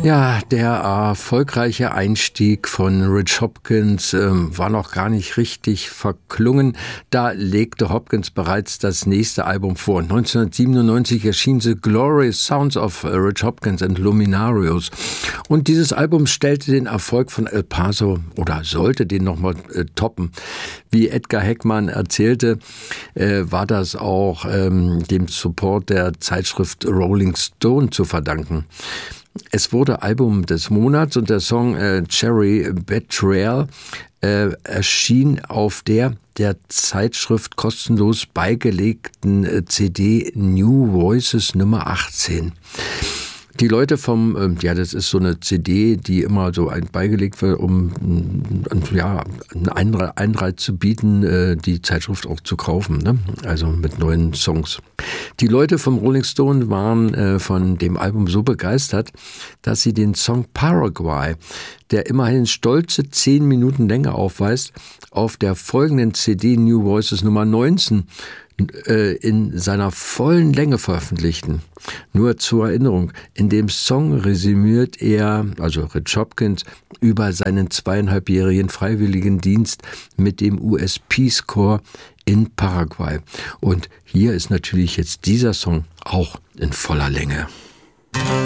Ja, der erfolgreiche Einstieg von Rich Hopkins war noch gar nicht richtig verklungen. Da legte Hopkins bereits das nächste Album vor. 1997 erschien The Glorious Sounds of Rich Hopkins and Luminarios. Und dieses Album stellte den Erfolg von El Paso oder sollte den nochmal toppen. Wie Edgar Heckmann erzählte, war das auch dem Support der Zeitschrift Rolling Stone zu verdanken. Es wurde Album des Monats und der Song Cherry Betrayal erschien auf der Zeitschrift kostenlos beigelegten CD New Voices Nummer 18. Die Leute vom, das ist so eine CD, die immer so beigelegt wird, um einen Einreiz zu bieten, die Zeitschrift auch zu kaufen, ne? Also mit neuen Songs. Die Leute vom Rolling Stone waren von dem Album so begeistert, dass sie den Song Paraguay, der immerhin stolze 10 Minuten Länge aufweist, auf der folgenden CD New Voices Nummer 19 in seiner vollen Länge veröffentlichten. Nur zur Erinnerung, in dem Song resümiert er, also Rich Hopkins, über seinen 2,5-jährigen Freiwilligendienst mit dem US Peace Corps in Paraguay. Und hier ist natürlich jetzt dieser Song auch in voller Länge.